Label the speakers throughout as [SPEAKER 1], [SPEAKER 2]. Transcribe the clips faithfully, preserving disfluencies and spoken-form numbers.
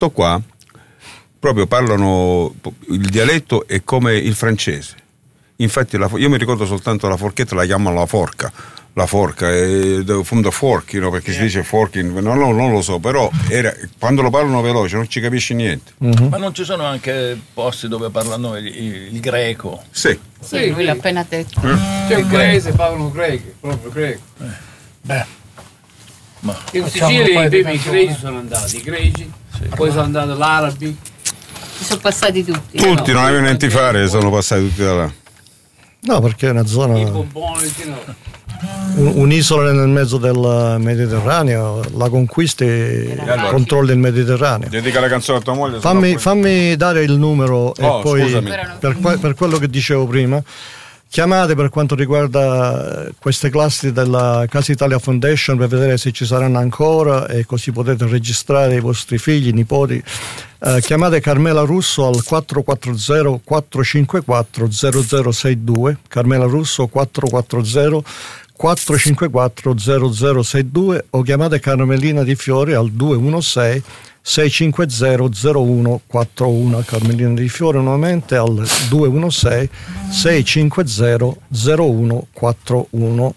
[SPEAKER 1] sto qua proprio parlano, il dialetto è come il francese. Infatti la, io mi ricordo soltanto la forchetta, la chiamano la forca. La forca è from the fork, you know, perché yeah. si dice forking, no, no, non lo so, però era, quando lo parlano veloce non ci capisci niente.
[SPEAKER 2] Mm-hmm. Ma non ci sono anche posti dove parlano il, il, il greco?
[SPEAKER 1] Sì.
[SPEAKER 3] Sì, sì, lui l'ha appena detto.
[SPEAKER 4] Mm. C'è un paese parlano greco, proprio greco.
[SPEAKER 2] Eh. Beh.
[SPEAKER 4] Ma in Sicilia i primi greci sono andati, i greci, sì. Poi sono andati gli arabi.
[SPEAKER 3] Ci sono passati tutti.
[SPEAKER 1] Tutti, no? Non avevano niente da fare, sono passati tutti da là.
[SPEAKER 5] No, perché è una zona...
[SPEAKER 4] I bomboni, no.
[SPEAKER 5] Un'isola nel mezzo del Mediterraneo, la conquista e allora, controlli il Mediterraneo.
[SPEAKER 1] Dedica la canzone a tua moglie.
[SPEAKER 5] Fammi, fammi dare il numero
[SPEAKER 1] oh,
[SPEAKER 5] e poi per, per quello che dicevo prima. Chiamate per quanto riguarda queste classi della Casa Italia Foundation per vedere se ci saranno ancora e così potete registrare i vostri figli, nipoti. Eh, chiamate Carmela Russo al quattro quattro zero quattro cinque quattro zero zero sei due, Carmela Russo quattro quattro zero quattro cinque quattro zero zero sei due o chiamate Carmelina Di Fiore al due uno sei sei cinque zero zero uno quattro uno. Carmelina Di Fiore nuovamente al due uno sei sei cinque zero zero uno quattro uno.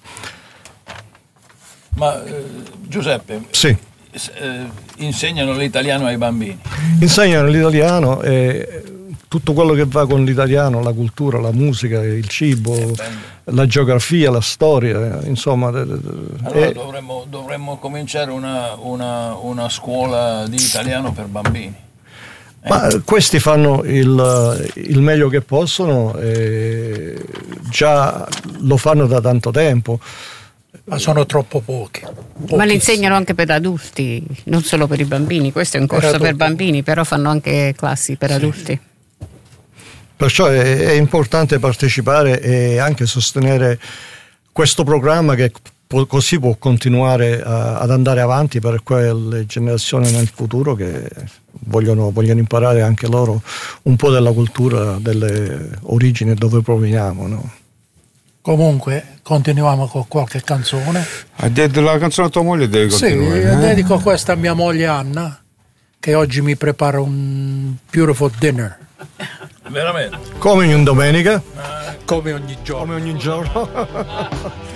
[SPEAKER 2] Ma eh, Giuseppe,
[SPEAKER 5] sì.
[SPEAKER 2] eh, insegnano l'italiano ai bambini?
[SPEAKER 5] Insegnano l'italiano e tutto quello che va con l'italiano, la cultura, la musica, il cibo, la geografia, la storia, insomma.
[SPEAKER 2] Allora
[SPEAKER 5] è...
[SPEAKER 2] dovremmo, dovremmo cominciare una, una, una scuola di italiano per bambini. Eh?
[SPEAKER 5] Ma questi fanno il, il meglio che possono, e già lo fanno da tanto tempo.
[SPEAKER 6] Ma sono troppo pochi.
[SPEAKER 3] Ma le insegnano anche per adulti, non solo per i bambini. Questo è un corso per, per bambini, però fanno anche classi per sì. adulti.
[SPEAKER 5] Perciò è, è importante partecipare e anche sostenere questo programma che po- così può continuare a, ad andare avanti per quelle generazioni nel futuro che vogliono, vogliono imparare anche loro un po' della cultura, delle origini dove proveniamo, no?
[SPEAKER 6] Comunque continuiamo con qualche canzone.
[SPEAKER 1] Ha detto la canzone a tua moglie devi continuare.
[SPEAKER 6] Sì,
[SPEAKER 1] eh?
[SPEAKER 6] dedico questa a mia moglie Anna, che oggi mi prepara un beautiful dinner.
[SPEAKER 2] Veramente?
[SPEAKER 5] Come ogni domenica?
[SPEAKER 6] Come ogni giorno.
[SPEAKER 5] Come ogni giorno.